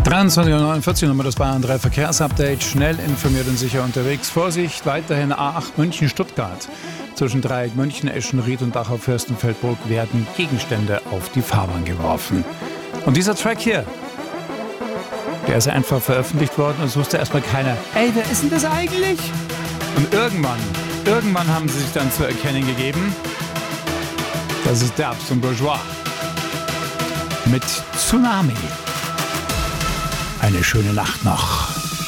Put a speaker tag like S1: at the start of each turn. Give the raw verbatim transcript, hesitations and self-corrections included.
S1: dreiundzwanzig Uhr neunundvierzig Nummer das Bayern drei Verkehrsupdate. Schnell informiert und sicher unterwegs. Vorsicht, weiterhin A acht München-Stuttgart. Zwischen Dreieck München, Eschenried und Dachau-Fürstenfeldbruck werden Gegenstände auf die Fahrbahn geworfen. Und dieser Track hier, der ist einfach veröffentlicht worden und es wusste erstmal keiner, ey, wer ist denn das eigentlich? Und irgendwann, irgendwann haben sie sich dann zu erkennen gegeben, das ist Derbs und Bourgeois mit Tsunami. Eine schöne Nacht noch.